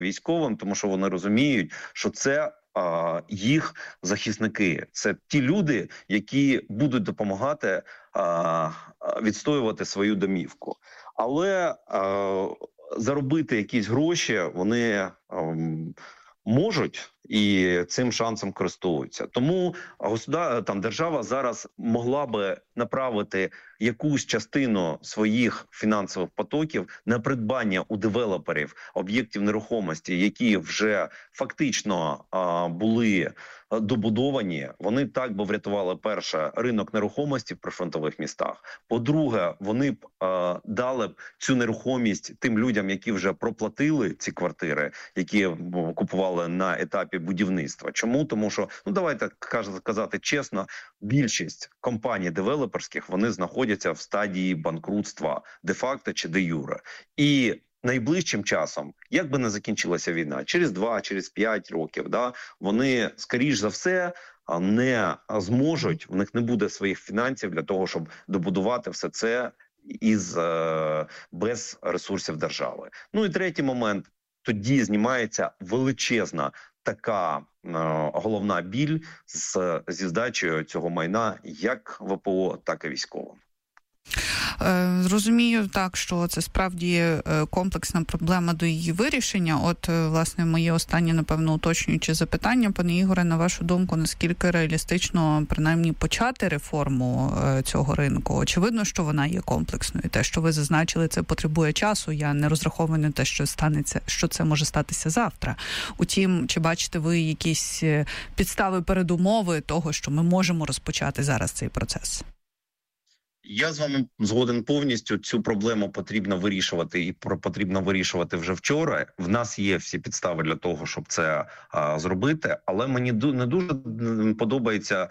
військовим, тому що вони розуміють, що це їх захисники. Це ті люди, які будуть допомагати відстоювати свою домівку. Але заробити якісь гроші вони можуть і цим шансом користуються. Тому держава зараз могла би направити якусь частину своїх фінансових потоків на придбання у девелоперів об'єктів нерухомості, які вже фактично були добудовані. Вони так би врятували, перше, ринок нерухомості в прифронтових містах. По-друге, вони б дали б цю нерухомість тим людям, які вже проплатили ці квартири, які купували на етапі будівництва. Чому? Тому що, давайте казати чесно, більшість компаній девелоперських, вони знаходяться в стадії банкрутства де-факто чи де-юре. І найближчим часом, як би не закінчилася війна, через 2, через 5 років, вони, скоріш за все, не зможуть, в них не буде своїх фінансів для того, щоб добудувати все це без ресурсів держави. І третій момент, тоді знімається величезна така головна біль зі здачею цього майна як ВПО, так і військовим. Розумію так, що це справді комплексна проблема до її вирішення. От, власне, моє останнє, напевно, уточнююче запитання. Пане Ігоре, на вашу думку, наскільки реалістично, принаймні, почати реформу цього ринку? Очевидно, що вона є комплексною. Те, що ви зазначили, це потребує часу. Я не розраховую на те, що це може статися завтра. Утім, чи бачите ви якісь підстави, передумови того, що ми можемо розпочати зараз цей процес? Я з вами згоден повністю. Цю проблему потрібно вирішувати, і потрібно вирішувати вже вчора. В нас є всі підстави для того, щоб це зробити. Але мені не дуже подобається,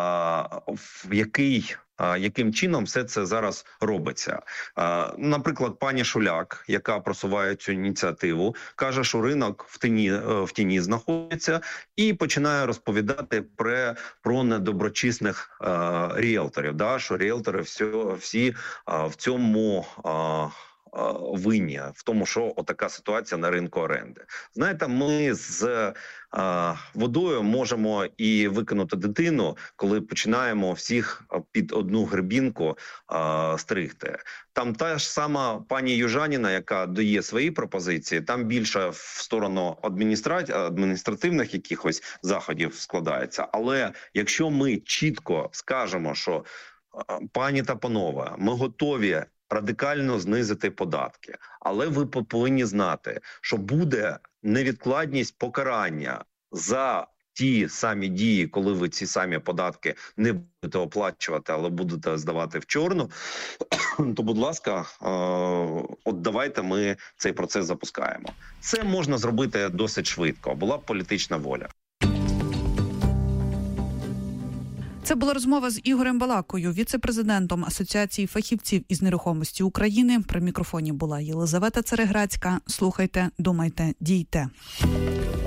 яким чином все це зараз робиться. Наприклад, пані Шуляк, яка просуває цю ініціативу, каже, що ринок в тіні знаходиться, і починає розповідати про недоброчесних ріелторів, що ріелтори всі в цьому винні, в тому, що отака ситуація на ринку оренди. Знаєте, ми з водою можемо і викинути дитину, коли починаємо всіх під одну гребінку стригти. Там та ж сама пані Южаніна, яка дає свої пропозиції, там більше в сторону адміністративних якихось заходів складається. Але якщо ми чітко скажемо, що пані та панове, ми готові радикально знизити податки, але ви повинні знати, що буде невідкладність покарання за ті самі дії, коли ви ці самі податки не будете оплачувати, але будете здавати в чорну, то, будь ласка, давайте ми цей процес запускаємо. Це можна зробити досить швидко, була б політична воля. Це була розмова з Ігорем Балакою, віце-президентом Асоціації фахівців із нерухомості України. При мікрофоні була Єлизавета Цереграцька. Слухайте, думайте, дійте.